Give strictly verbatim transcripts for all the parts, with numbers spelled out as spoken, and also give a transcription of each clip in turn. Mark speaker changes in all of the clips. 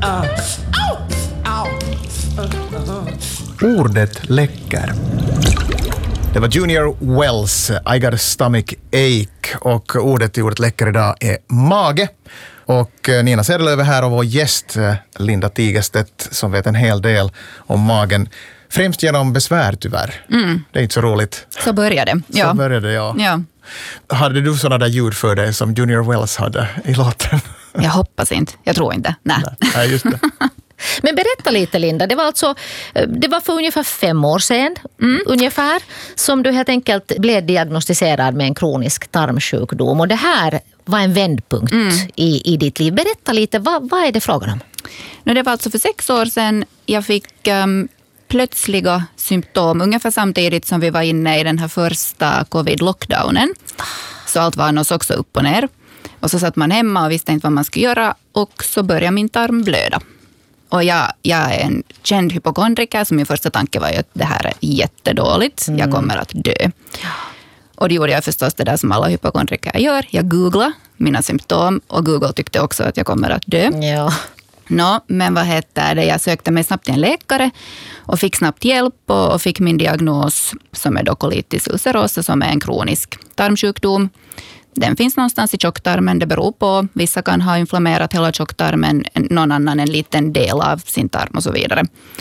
Speaker 1: Ordet läcker. Det var Junior Wells, I got a stomach ache. Och ordet till ordet läcker idag är mage. Och Nina Sedelöv är här och vår gäst Linda Tigerstedt som vet en hel del om magen. Främst genom besvär tyvärr. Mm. Det är inte så roligt.
Speaker 2: Så började det. Ja.
Speaker 1: Så började det, ja.
Speaker 2: ja.
Speaker 1: Hade du sådana där ljud för dig som Junior Wells hade i låten?
Speaker 2: Jag hoppas inte. Jag tror inte. Nej.
Speaker 1: Nej, just det.
Speaker 3: Men berätta lite, Linda, det var alltså det var för ungefär fem år sedan mm. ungefär som du helt enkelt blev diagnostiserad med en kronisk tarmsjukdom, och det här var en vändpunkt mm. i, i ditt liv. Berätta lite, vad, vad är det frågan om?
Speaker 2: Nu, det var alltså för sex år sedan jag fick um, plötsliga symptom ungefär samtidigt som vi var inne i den här första covid-lockdownen. Så allt var något också upp och ner. Och så satt man hemma och visste inte vad man skulle göra, och så började min tarm blöda. Och jag, jag är en känd hypokondriker, så min första tanke var ju att det här är jättedåligt. Mm. Jag kommer att dö. Och det gjorde jag förstås det där som alla hypokondriker gör. Jag googlade mina symptom och Google tyckte också att jag kommer att dö.
Speaker 3: Ja.
Speaker 2: Nå, men vad heter det? Jag sökte mig snabbt till en läkare och fick snabbt hjälp och, och fick min diagnos som är då colitis ulcerosa, som är en kronisk tarmsjukdom. Den finns någonstans i tjocktarmen, det beror på. Vissa kan ha inflammerat hela tjocktarmen, någon annan en liten del av sin tarm och så vidare.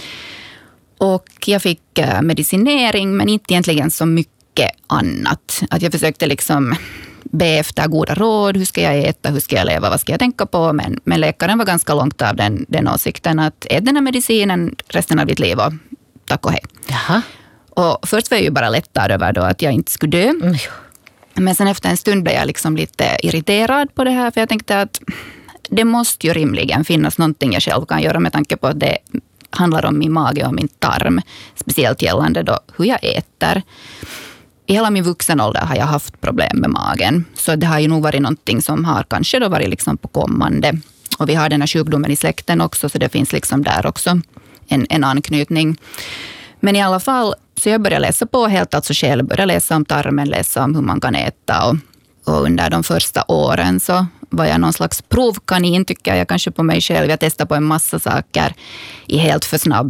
Speaker 2: Och jag fick medicinering, men inte egentligen så mycket annat. Att jag försökte liksom be efter goda råd, hur ska jag äta, hur ska jag leva, vad ska jag tänka på. Men, men läkaren var ganska långt av den, den åsikten att ät den här medicinen resten av ditt liv och tack och hej.
Speaker 3: Jaha.
Speaker 2: Och först var jag ju bara lättad över då att jag inte skulle dö. Mm. Men sen efter en stund blev jag liksom lite irriterad på det här, för jag tänkte att det måste ju rimligen finnas någonting jag själv kan göra med tanke på att det handlar om min mage och min tarm. Speciellt gällande då hur jag äter. I hela min vuxen ålder har jag haft problem med magen. Så det har ju nog varit någonting som har kanske då varit liksom på kommande. Och vi har den här sjukdomen i släkten också, så det finns liksom där också en, en anknytning. Men i alla fall, så jag började läsa på helt alltså själv. Började läsa om tarmen, läsa om hur man kan äta. Och, och under de första åren så var jag någon slags provkanin, tycker jag kanske på mig själv. Jag testade på en massa saker i helt för snabb